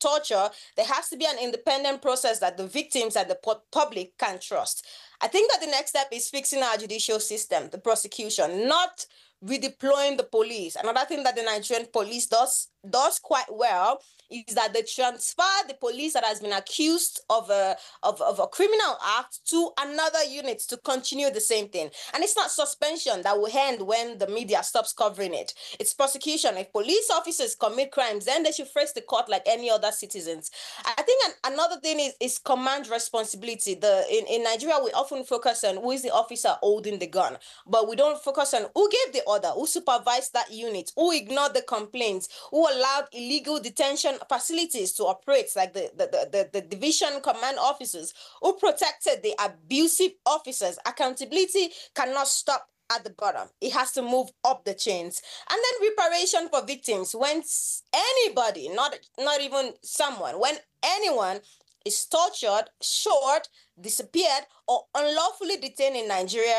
torture, there has to be an independent process that the victims and the public can trust. I think that the next step is fixing our judicial system, the prosecution, not redeploying the police. Another thing that the Nigerian police does quite well is that they transfer the police that has been accused of a criminal act to another unit to continue the same thing. And it's not suspension that will end when the media stops covering it. It's prosecution. If police officers commit crimes, then they should face the court like any other citizens. I think another thing is command responsibility. In Nigeria, we often focus on who is the officer holding the gun, but we don't focus on who gave the order, who supervised that unit, who ignored the complaints, who allowed illegal detention facilities to operate, like the division command officers, who protected the abusive officers. Accountability cannot stop at the bottom. It has to move up the chains. And then reparation for victims. When anybody, not even someone, when anyone is tortured, shot, disappeared, or unlawfully detained in Nigeria,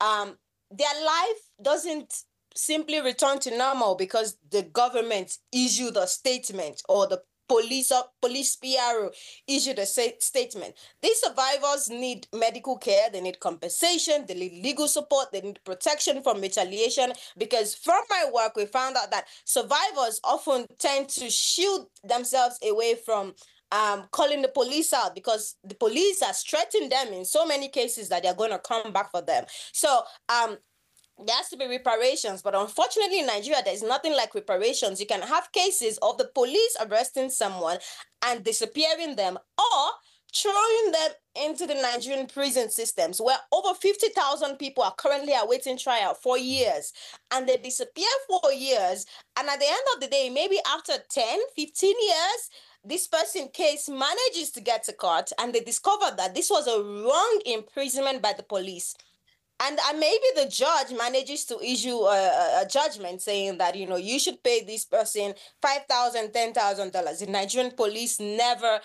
their life doesn't simply return to normal because the government issued a statement or the police PRO issued a statement. These survivors need medical care, they need compensation, they need legal support, they need protection from retaliation, because from my work, we found out that survivors often tend to shield themselves away from calling the police out because the police has threatened them in so many cases that they're going to come back for them. So there has to be reparations, but unfortunately in Nigeria, there's nothing like reparations. You can have cases of the police arresting someone and disappearing them, or throwing them into the Nigerian prison systems where over 50,000 people are currently awaiting trial for years, and they disappear for years. And at the end of the day, maybe after 10, 15 years, this person case manages to get to court and they discover that this was a wrong imprisonment by the police. And maybe the judge manages to issue a judgment saying that, you should pay this person $5,000, $10,000. The Nigerian police never,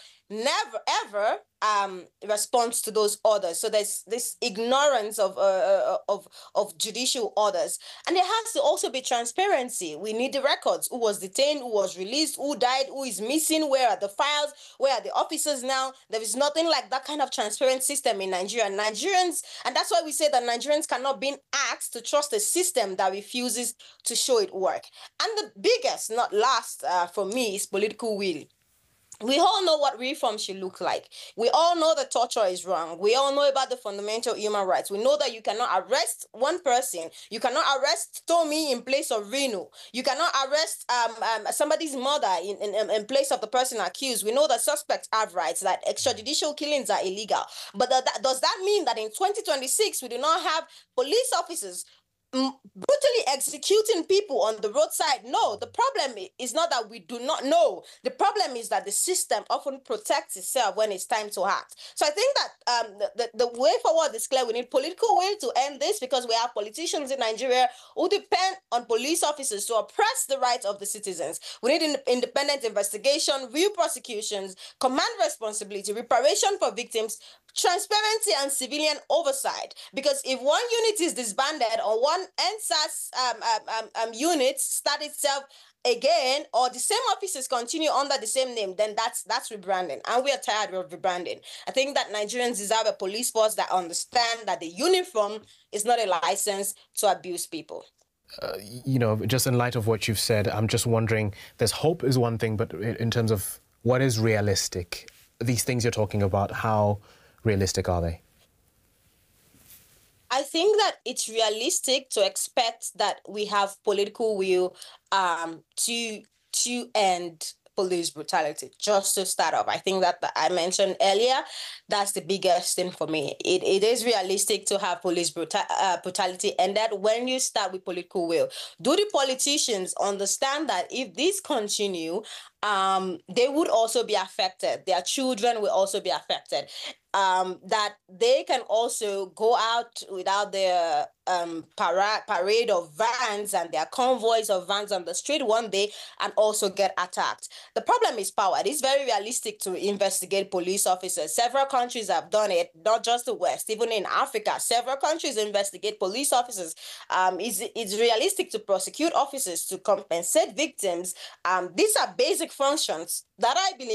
ever responds to those orders. So there's this ignorance of judicial orders. And there has to also be transparency. We need the records. Who was detained, who was released, who died, who is missing, where are the files, where are the officers now? There is nothing like that kind of transparent system in Nigeria. Nigerians, and that's why we say that Nigerians cannot be asked to trust a system that refuses to show it work. And the biggest, not last for me, is political will. We all know what reform should look like. We all know that torture is wrong. We all know about the fundamental human rights. We know that you cannot arrest one person. You cannot arrest Tommy in place of Reno. You cannot arrest somebody's mother in place of the person accused. We know that suspects have rights, that extrajudicial killings are illegal. But does that mean that in 2026 we do not have police officers brutally executing people on the roadside? No, the problem is not that we do not know. The problem is that the system often protects itself when it's time to act. So I think that the way forward is clear. We need political will to end this, because we have politicians in Nigeria who depend on police officers to oppress the rights of the citizens. We need independent investigation, real prosecutions, command responsibility, reparation for victims, transparency and civilian oversight. Because if one unit is disbanded or one NSAS unit start itself again, or the same officers continue under the same name, then that's rebranding. And we are tired of rebranding. I think that Nigerians deserve a police force that understand that the uniform is not a license to abuse people. Just in light of what you've said, I'm just wondering, there's hope is one thing, but in terms of what is realistic, these things you're talking about, how realistic are they? I think that it's realistic to expect that we have political will to end police brutality. Just to start off, I think that I mentioned earlier, that's the biggest thing for me. It is realistic to have police brutality ended when you start with political will. Do the politicians understand that if this continue, they would also be affected. Their children will also be affected. That they can also go out without their parade of vans and their convoys of vans on the street one day and also get attacked. The problem is power. It is very realistic to investigate police officers. Several countries have done it, not just the West, even in Africa. Several countries investigate police officers. It's realistic to prosecute officers, to compensate victims. These are basic functions that I believe